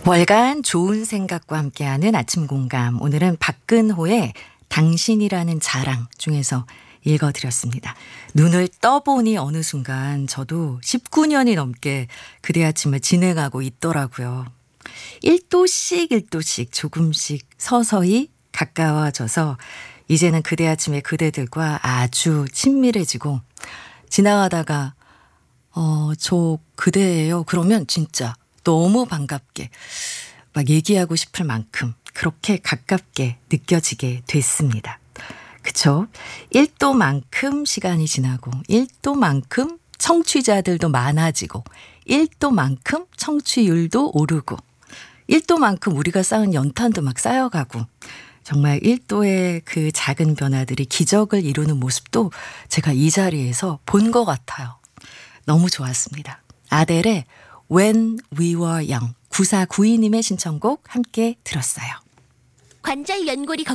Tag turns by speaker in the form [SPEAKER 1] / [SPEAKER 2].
[SPEAKER 1] 월간 좋은 생각과 함께하는 아침 공감. 오늘은 박근호의 당신이라는 자랑 중에서 읽어드렸습니다. 눈을 떠보니 어느 순간 저도 19년이 넘게 그대 아침을 진행하고 있더라고요. 1도씩 1도씩 조금씩 서서히 가까워져서 이제는 그대 아침의 그대들과 아주 친밀해지고, 지나가다가 저 그대예요 그러면 진짜 너무 반갑게 막 얘기하고 싶을 만큼 그렇게 가깝게 느껴지게 됐습니다. 그쵸? 1도만큼 시간이 지나고 1도만큼 청취자들도 많아지고 1도만큼 청취율도 오르고 1도만큼 우리가 쌓은 연탄도 막 쌓여가고, 정말 1도의 그 작은 변화들이 기적을 이루는 모습도 제가 이 자리에서 본 것 같아요. 너무 좋았습니다. 아델의 When We Were Young, 9492님의 신청곡 함께 들었어요.
[SPEAKER 2] 관절 연골이